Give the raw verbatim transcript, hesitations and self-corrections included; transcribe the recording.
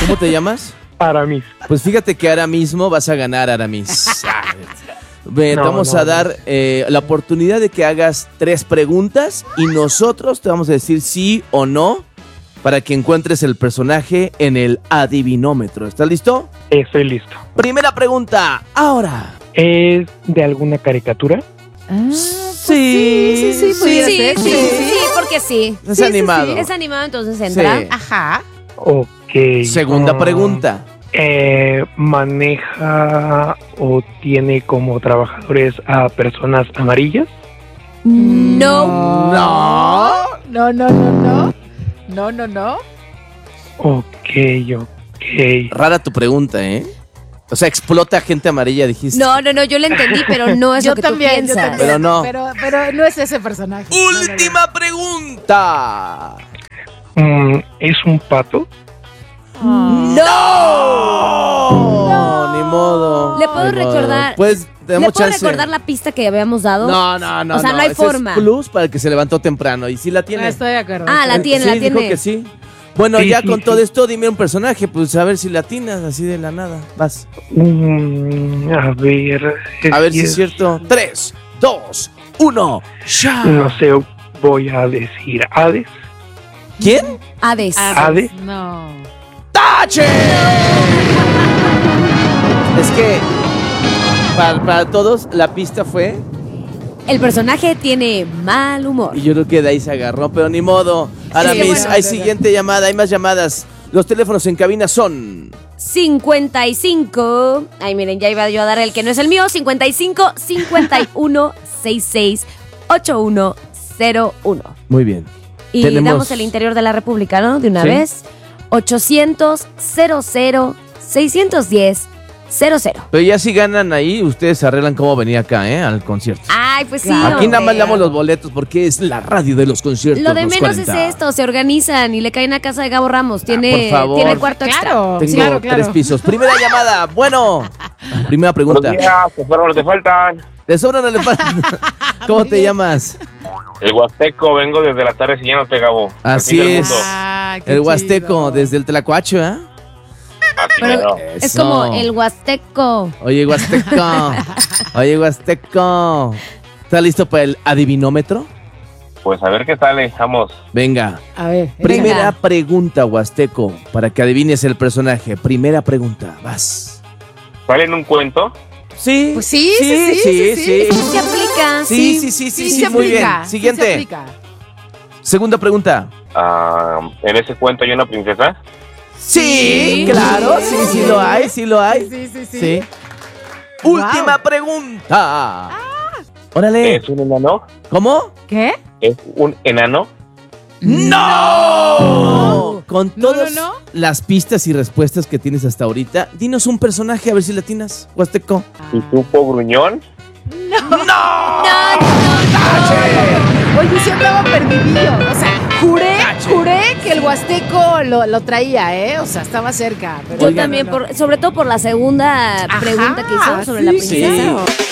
¿Cómo te llamas? Aramis. Pues fíjate que ahora mismo vas a ganar, Aramis. Ve, No, te vamos no, a dar eh, la oportunidad de que hagas tres preguntas y nosotros te vamos a decir sí o no para que encuentres el personaje en el adivinómetro. ¿Estás listo? Estoy listo. Primera pregunta, ahora. ¿Es de alguna caricatura? Ah, pues Sí, sí, sí, sí, pudiera Sí, ser. sí, sí, porque sí. Es sí, animado. Es animado, entonces entra. Sí. Ajá. Ok. Segunda ah, pregunta. Eh, ¿Maneja o tiene como trabajadores a personas amarillas? No. No. No, no, no, no. No, no, no. Ok, ok. Rara tu pregunta, ¿eh? O sea, explota gente amarilla, dijiste. No, no, no, yo lo entendí, pero no es Yo lo que también, tú yo piensas. también. Pero no. Pero, pero no es ese personaje. No, no, no. Última pregunta. Mm, ¿Es un pato? ¡No! No. Ni modo. ¿Le puedo Ni modo. recordar- Pues, te ¿Le damos puedo chance. recordar la pista que habíamos dado? No, no, no. O sea, no hay Ese forma. Es plus para el que se levantó temprano. Y sí la tiene. No estoy de acuerdo. Ah, la Eh, tiene, sí, la dijo tiene. que sí. Bueno, Sí, ya sí, con sí. todo esto, dime un personaje. Pues a ver si la atinas así de la nada. Vas. Mm, a ver. A ver si es es- cierto. Tres, dos, uno. ¡Ya! No sé, voy a decir Hades. ¿Quién? Hades. Hades. No. ¡Tache! Es que para, para todos la pista fue El personaje tiene mal humor. y yo creo que de ahí se agarró, pero ni modo. Ahora Sí, mis, bueno, hay ya, ya. siguiente llamada, hay más llamadas. Los teléfonos en cabina son cincuenta y cinco. Ay, miren, ya iba yo a dar el que no es el mío. cincuenta y cinco, cincuenta y uno, sesenta y seis, ochenta y uno cero uno. muy bien. Y Tenemos- damos el interior de la República, ¿no? De una Sí. vez. ochocientos, cero cero, seiscientos diez, cero cero. Pero ya si ganan ahí, ustedes arreglan cómo venir acá, ¿eh? Al concierto. Ay, pues sí. Claro. Aquí nada más hombre. le damos los boletos porque es la radio de los conciertos. Lo de los menos cuarenta. es esto, se organizan y le caen a casa de Gabo Ramos. Tiene, por favor. tiene cuarto extra. Claro, Tengo claro, claro. tres pisos. Primera llamada. Bueno. Primera pregunta. Buenos días, pues fueron los que faltan. De sobra no le falta. ¿Cómo te llamas? El Huasteco, vengo desde la tarde siguiéndote, Gabo. Así Al fin del es. mundo. Ah, qué El Huasteco, chido. desde el Tlacuacho, ¿eh? Así Pero mero. es Eso. como el Huasteco. Oye, Huasteco. Oye, Huasteco. ¿Estás listo para el adivinómetro? Pues a ver qué sale, vamos. Venga. A ver. Primera Venga. pregunta, Huasteco, para que adivines el personaje. Primera pregunta, vas. ¿Sale en un cuento? Sí. Pues sí, sí, sí, sí, sí. sí. Sí, Se aplica. sí, sí, sí, sí, se muy bien. aplica, sí se Siguiente. aplica. Segunda pregunta. Ah, ¿en ese cuento hay una princesa? Sí, Sí. claro, sí, sí lo hay, sí lo hay. Sí, sí, sí. Sí. Wow. Última pregunta. Órale. ¿Es un enano? ¿Cómo? ¿Qué? ¿Es un enano? ¡No! Con No, todas no, no. las pistas y respuestas que tienes hasta ahorita, dinos un personaje a ver si latinas, Huasteco. ¿Y supo gruñón? Oye, sí andaba perdidillo. O sea, juré, juré que el Huasteco lo, lo traía, ¿eh? O sea, estaba cerca. pero Yo Oigan, también, no, no. por, sobre todo por la segunda Ajá, pregunta que hizo sobre sí, la sí. princesa. Sí.